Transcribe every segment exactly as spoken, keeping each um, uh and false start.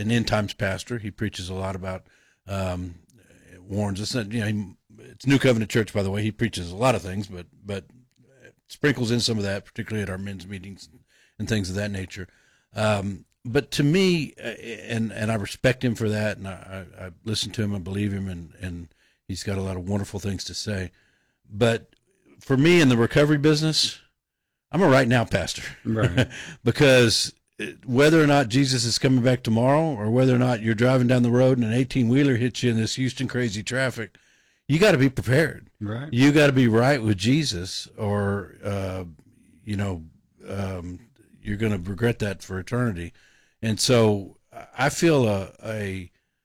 an end times pastor. He preaches a lot about, um, warns us that, you know, he, it's New Covenant Church, by the way. He preaches a lot of things, but but sprinkles in some of that, particularly at our men's meetings and things of that nature. Um, but to me, uh, and and I respect him for that, and I, I, I listen to him and believe him, and, and he's got a lot of wonderful things to say. But for me in the recovery business, I'm a right now pastor, right? Because whether or not Jesus is coming back tomorrow, or whether or not you're driving down the road and an eighteen wheeler hits you in this Houston crazy traffic, you got to be prepared. Right. You got to be right with Jesus, or uh, you know, um, you're going to regret that for eternity. And so I feel a a,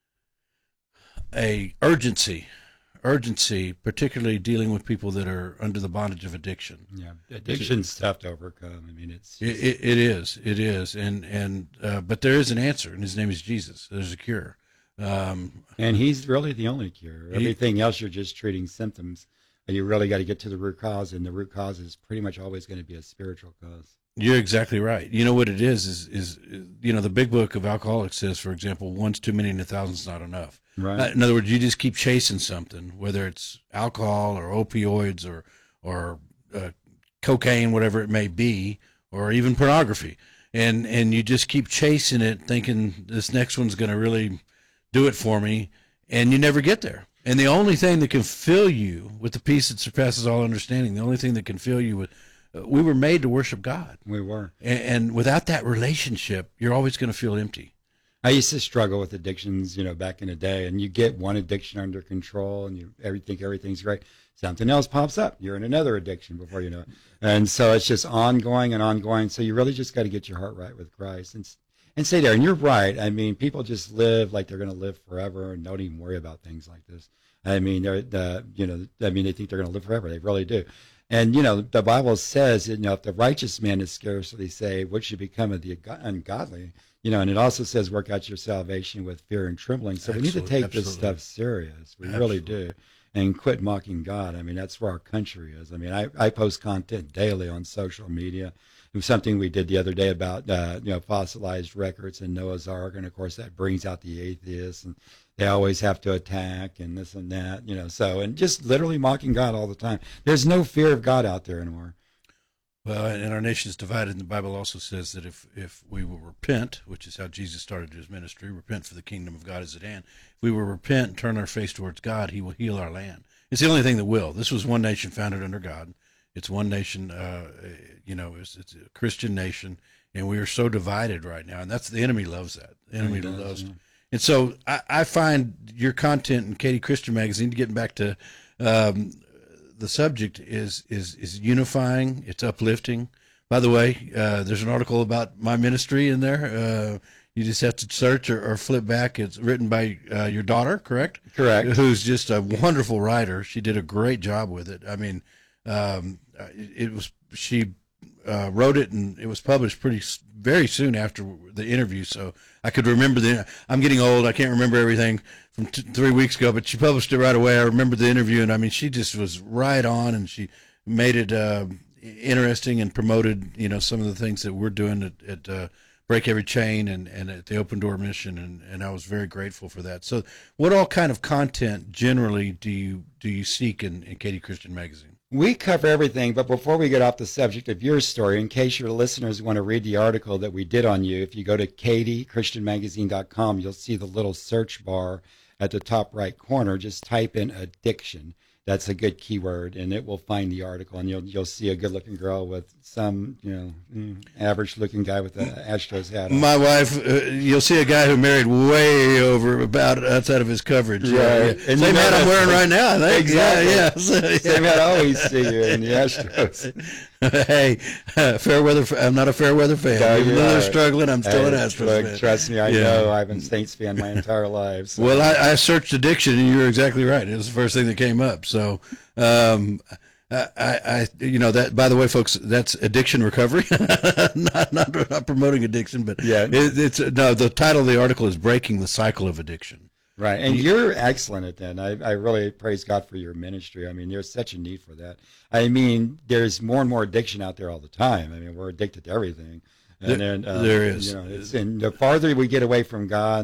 a urgency. urgency, particularly dealing with people that are under the bondage of addiction. Yeah, addiction's tough to overcome. I mean, it's it, it, it is, it is, and and uh, but there is an answer, and his name is Jesus. There's a cure, um, and he's really the only cure. Everything he, else, you're just treating symptoms, and you really got to get to the root cause, and the root cause is pretty much always going to be a spiritual cause. You're exactly right. You know what it is, is, is, you know, the big book of Alcoholics says, for example, one's too many and a thousand's not enough. Right. Uh, in other words, you just keep chasing something, whether it's alcohol or opioids or, or uh, cocaine, whatever it may be, or even pornography. And, and you just keep chasing it thinking this next one's going to really do it for me. And you never get there. And the only thing that can fill you with the peace that surpasses all understanding, the only thing that can fill you with, we were made to worship God. We were. And, and without that relationship, you're always going to feel empty. I used to struggle with addictions, you know, back in the day, and you get one addiction under control and you every, think everything's great. Something else pops up. You're in another addiction before you know it. And so it's just ongoing and ongoing. So you really just got to get your heart right with Christ and, and stay there. And you're right. I mean, people just live like they're going to live forever and don't even worry about things like this. I mean, they're, the, you know, I mean, they think they're going to live forever. They really do. And, you know, the Bible says, you know, if the righteous man is scarcely saved, what should become of the ungodly? You know, and it also says, work out your salvation with fear and trembling. So absolutely, we need to take absolutely. this stuff serious. We absolutely. really do. And quit mocking God. I mean, that's where our country is. I mean, I, I post content daily on social media. It was something we did the other day about, uh, you know, fossilized records in Noah's Ark. And, of course, that brings out the atheists. And they always have to attack and this and that, you know. So, and just literally mocking God all the time. There's no fear of God out there anymore. Well, and our nation is divided, and the Bible also says that if, if we will repent, which is how Jesus started his ministry, repent for the kingdom of God is at hand. If we will repent and turn our face towards God, he will heal our land. It's the only thing that will. This was one nation founded under God. It's one nation, uh, you know, it's, it's a Christian nation, and we are so divided right now, and that's the enemy loves that. The enemy does, loves yeah. And so I, I find your content in Katy Christian Magazine, getting back to um, the subject, is is is unifying. It's uplifting. By the way, uh, there's an article about my ministry in there. Uh, you just have to search or, or flip back. It's written by uh, your daughter, correct? Correct. Who's just a wonderful writer. She did a great job with it. I mean, um, it, it was she uh, wrote it, and it was published pretty very soon after the interview. So I could remember the. I'm getting old. I can't remember everything from t- three weeks ago, but she published it right away. I remember the interview, and I mean, she just was right on, and she made it uh, interesting and promoted, you know, some of the things that we're doing at, at uh, Break Every Chain and, and at the Open Door Mission, and, and I was very grateful for that. So, what all kind of content generally do you do you seek in, in Katy Christian Magazine? We cover everything, but before we get off the subject of your story, in case your listeners want to read the article that we did on you, if you go to katy christian magazine dot com, you'll see the little search bar at the top right corner. Just type in addiction. That's a good keyword, and it will find the article, and you'll you'll see a good-looking girl with some, you know, average-looking guy with an Astros hat on. My wife, uh, you'll see a guy who married way over about outside of his coverage. Right. Yeah, yeah. And Same hat I'm wearing right now, I think. Exactly. Yeah, yeah. So, yeah. Same hat I always see you in the Astros. Hey, uh, fair weather. I'm not a fair weather fan. No, Even though right. they're struggling, I'm still hey, an Astros look, fan. Trust me, I yeah. know. I've been Saints fan my entire life. So. Well, I, I searched addiction, and you're exactly right. It was the first thing that came up. So, um, I, I, you know, that. By the way, folks, that's addiction recovery. not, not, not promoting addiction, but yeah, it, it's no. The title of the article is "Breaking the Cycle of Addiction." Right, and you're excellent at that. I, I really praise God for your ministry. I mean, there's such a need for that. I mean, there's more and more addiction out there all the time. I mean, we're addicted to everything. And there, then, uh, there is. You know, it's, and the farther we get away from God,